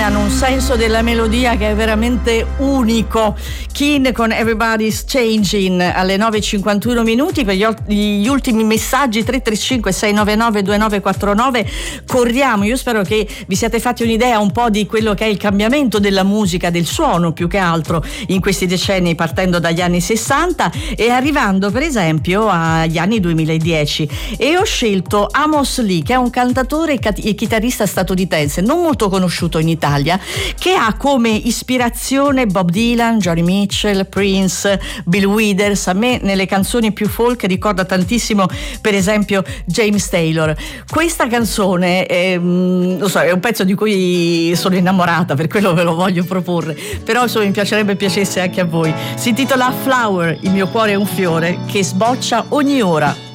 hanno un senso della melodia che è veramente unico. Keane con Everybody's Changing alle 9:51 minuti. Per gli ultimi messaggi 335 699 2949 corriamo. Io spero che vi siate fatti un'idea un po' di quello che è il cambiamento della musica, del suono più che altro in questi decenni, partendo dagli anni 60 e arrivando per esempio agli anni 2010. E ho scelto Amos Lee, che è un cantatore e chitarrista statunitense non molto conosciuto in Italia, che ha come ispirazione Bob Dylan, Joni Mitchell, Prince, Bill Withers. A me nelle canzoni più folk ricorda tantissimo per esempio James Taylor. Questa canzone è un pezzo di cui sono innamorata, per quello ve lo voglio proporre, però insomma mi piacerebbe piacesse anche a voi. Si intitola Flower, il mio cuore è un fiore che sboccia ogni ora.